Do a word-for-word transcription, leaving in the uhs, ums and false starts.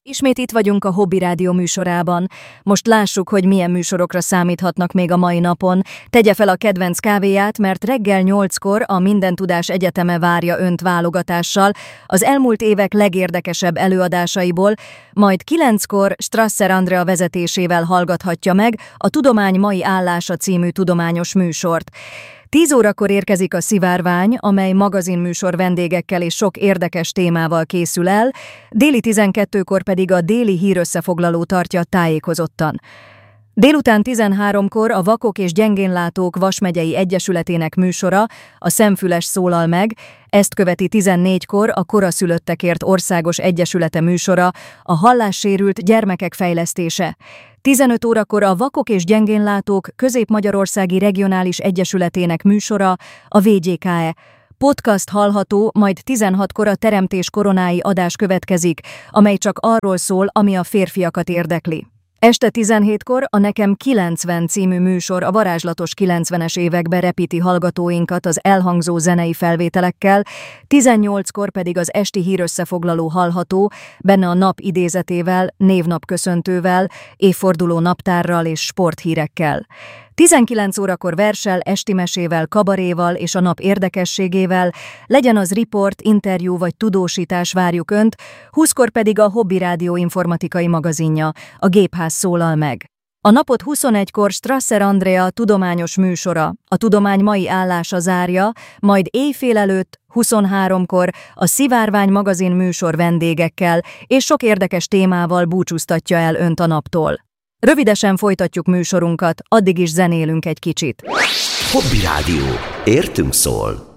Ismét itt vagyunk a Hobby Rádió műsorában. Most lássuk, hogy milyen műsorokra számíthatnak még a mai napon. Tegye fel a kedvenc kávéját, mert reggel nyolckor a Mindentudás Egyeteme várja önt válogatással az elmúlt évek legérdekesebb előadásaiból, majd kilenckor Strasser Andrea vezetésével hallgathatja meg a Tudomány mai állása című tudományos műsort. Tíz órakor érkezik a Szivárvány, amely magazinműsor vendégekkel és sok érdekes témával készül el, déli tizenkettőkor pedig a déli hírösszefoglaló tartja tájékozottan. Délután tizenháromkor a Vakok és Gyengénlátók Vas-megyei Egyesületének műsora, a Szemfüles szólal meg, ezt követi tizennégykor a Koraszülöttekért Országos Egyesülete műsora, a Hallássérült gyermekek fejlesztése. tizenöt órakor a Vakok és Gyengénlátók Közép-Magyarországi Regionális Egyesületének műsora, a vé gyé ká e. Podcast hallható, majd tizenhatkor a Teremtés koronái adás következik, amely csak arról szól, ami a férfiakat érdekli. Este tizenhétkor a Nekem kilencven című műsor a varázslatos kilencvenes évekbe repíti hallgatóinkat az elhangzó zenei felvételekkel, tizennyolckor pedig az esti hírösszefoglaló hallható, benne a nap idézetével, névnapköszöntővel, évforduló naptárral és sporthírekkel. tizenkilenc órakor verssel, esti mesével, kabaréval és a nap érdekességével, legyen az riport, interjú vagy tudósítás, várjuk önt, húszkor pedig a Hobby Rádió informatikai magazinja, a Gépház szólal meg. A napot huszonegykor Strasser Andrea tudományos műsora, a Tudomány mai állása zárja, majd éjfél előtt, huszonháromkor a Szivárvány magazin műsor vendégekkel és sok érdekes témával búcsúztatja el önt a naptól. Rövidesen folytatjuk műsorunkat, addig is zenélünk egy kicsit. Hobby Rádió. Értünk szól.